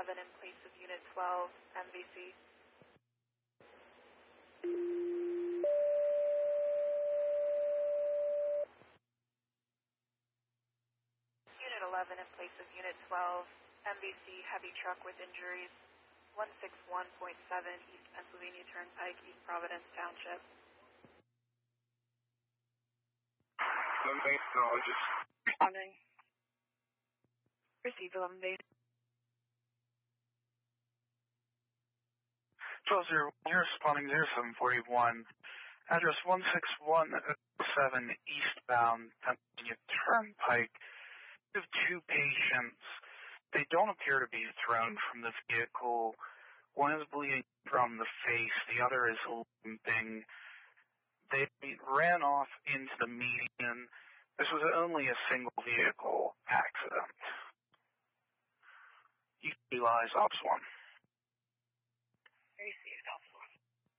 11 in place of Unit 12, MVC. Unit 11 in place of Unit 12, MVC, heavy truck with injuries, 161.7 East Pennsylvania Turnpike, East Providence Township. Responding. Receive 11 base. 1201, you're responding 0741. Address 16107 eastbound Pennsylvania Turnpike. We have two patients. They don't appear to be thrown from the vehicle. One is bleeding from the face, the other is limping. They ran off into the median. This was only a single vehicle accident. Utilize Ops 1.